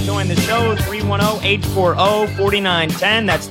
Join the show, 310-840-4910. That's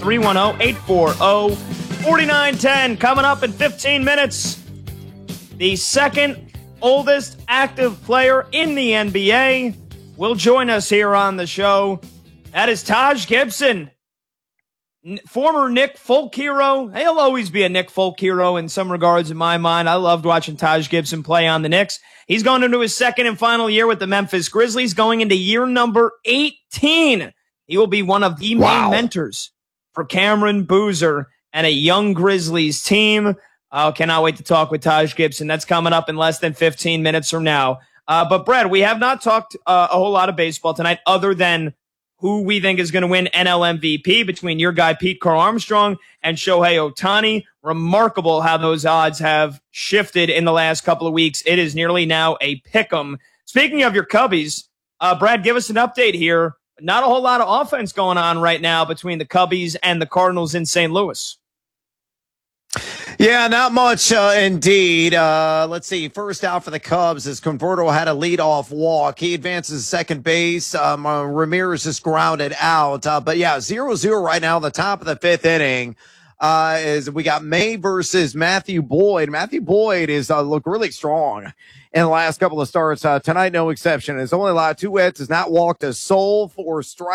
310-840-4910. Coming up in 15 minutes, the second oldest active player in the NBA will join us here on the show. That is Taj Gibson, former Nick Folk hero. He'll always be a Nick Folk hero in some regards in my mind. I loved watching Taj Gibson play on the Knicks. He's going into his second and final year with the Memphis Grizzlies, going into year number 18. He will be one of the main mentors for Cameron Boozer and a young Grizzlies team. Cannot wait to talk with Taj Gibson. That's coming up in less than 15 minutes from now. But Brad, we have not talked a whole lot of baseball tonight other than who we think is going to win NL MVP between your guy Pete Carl Armstrong and Shohei Ohtani. Remarkable how those odds have shifted in the last couple of weeks. It is nearly now a pick'em. Speaking of your Cubbies, Brad, give us an update here. Not a whole lot of offense going on right now between the Cubbies and the Cardinals in St. Louis. Yeah, not much indeed. Let's see. First out for the Cubs is Converto had a leadoff walk. He advances to second base. Ramirez is grounded out. But yeah, 0-0 right now, the top of the fifth inning. Is we got May versus Matthew Boyd. Matthew Boyd is looked really strong in the last couple of starts. Tonight, no exception. Has only allowed 2 hits, has not walked a soul, 4 strikes.